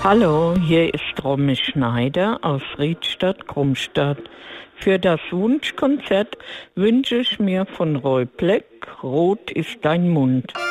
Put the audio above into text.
Hallo, hier ist Romy Schneider aus Riedstadt-Krummstadt. Für das Wunschkonzert wünsche ich mir von Roy Black "Rot ist dein Mund".